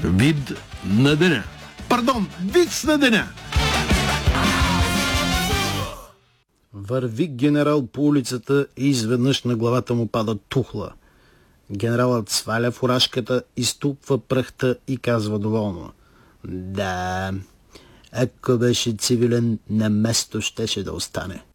Вид на деня. Пардон, виц на деня. Върви генерал по улицата и изведнъж на главата му пада тухла. Генералът сваля фуражката, изтупва пръхта и казва доволно: да, ако беше цивилен, на место щеше да остане.